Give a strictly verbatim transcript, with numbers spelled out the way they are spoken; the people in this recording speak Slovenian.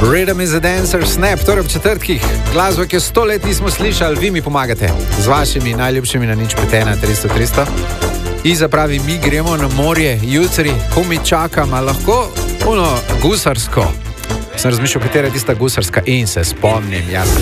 Rhythm is a dancer, snap, torej ob četrtkih. Glasbo, ki jo sto let nismo slišali, vi mi pomagate z vašimi najljubšimi na nič pet ena tristo tristo. Iza pravi, mi gremo na morje jutri, ko mi čakam, a lahko ono gusarsko. Sem razmišljal, katera je tista gusarska in se spomnim, jasno.